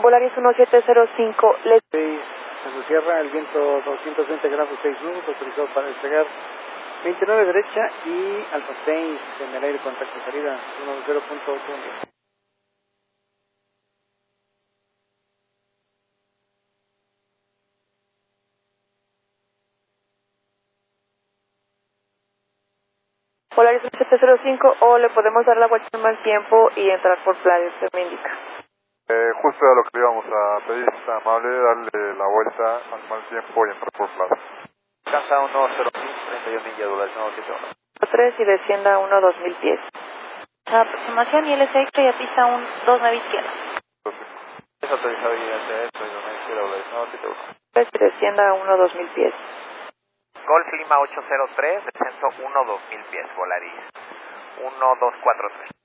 Volaris 1705, le... Se cierra el viento 220 grados 6 nudos, autorizado para despegar 29 derecha y Alfa 6 en el aire, contacto salida 10.8. Volaris 1705, o le podemos dar la vuelta en mal tiempo y entrar por playa, usted me indica. Justo a lo que le íbamos a pedir, es amable, darle la vuelta al mal tiempo y entrar por plaza. Casa 105, 31 millas, Volaris 971. 3 y descienda 1-2000 pies. Aproximación y LSX y a pista 29 izquierda. Es autorizado y hacia esto, y 29 izquierda, Volaris 971. 3 y descienda 1-2000 pies. Golf Lima 803, descenso 1-2000 pies, Volaris 1243.